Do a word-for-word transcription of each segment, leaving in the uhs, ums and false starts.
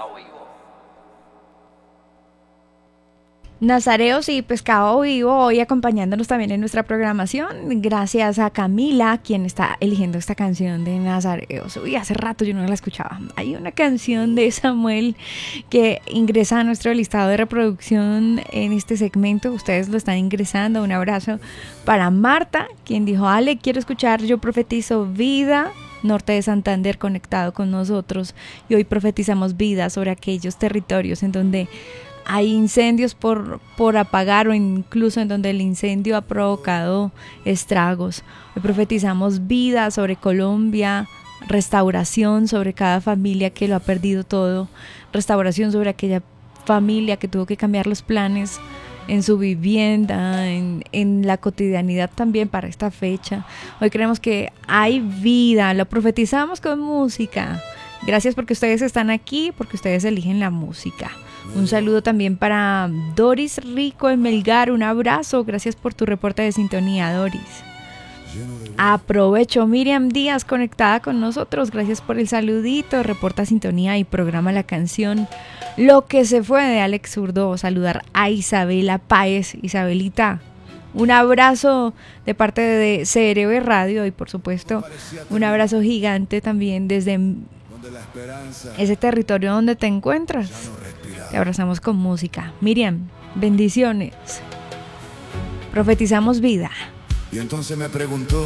Nazareos y Pescado Vivo hoy acompañándonos también en nuestra programación. Gracias a Camila, quien está eligiendo esta canción de Nazareos. Uy, hace rato yo no la escuchaba. Hay una canción de Samuel que ingresa a nuestro listado de reproducción en este segmento. Ustedes lo están ingresando. Un abrazo para Marta, quien dijo: Ale, quiero escuchar Yo Profetizo Vida. Norte de Santander conectado con nosotros. Y hoy profetizamos vida sobre aquellos territorios en donde hay incendios por, por apagar, o incluso en donde el incendio ha provocado estragos. Hoy profetizamos vida sobre Colombia, restauración sobre cada familia que lo ha perdido todo, restauración sobre aquella familia que tuvo que cambiar los planes en su vivienda, en, en la cotidianidad también para esta fecha. Hoy creemos que hay vida, lo profetizamos con música. Gracias porque ustedes están aquí, porque ustedes eligen la música. Un saludo también para Doris Rico en Melgar, un abrazo, gracias por tu reporte de sintonía, Doris. Aprovecho, Miriam Díaz conectada con nosotros, gracias por el saludito, reporta sintonía y programa la canción Lo que se fue de Alex Zurdo. Saludar a Isabela Páez. Isabelita, un abrazo de parte de C R B Radio y por supuesto un abrazo gigante también desde ese territorio donde te encuentras. Te abrazamos con música. Miriam, bendiciones. Profetizamos vida. Y entonces me preguntó: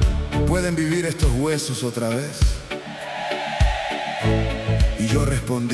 ¿pueden vivir estos huesos otra vez? Y yo respondí: